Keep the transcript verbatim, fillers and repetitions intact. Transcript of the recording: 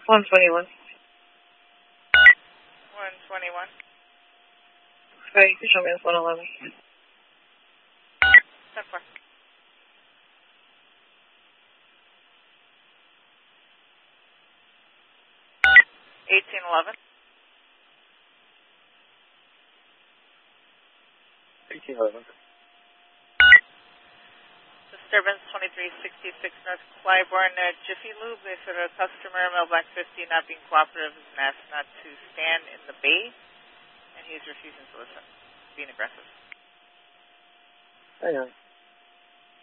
one twenty-one. one twenty-one. Sorry, you can show me this one eleven. ten four. eighteen eleven. eighteen eleven. Disturbance twenty-three sixty-six North Clybourne, uh, Jiffy Lube. They said a customer, Mailbox fifty, not being cooperative and asked not to stand in the bay, and he's refusing to listen, being aggressive. Hang on.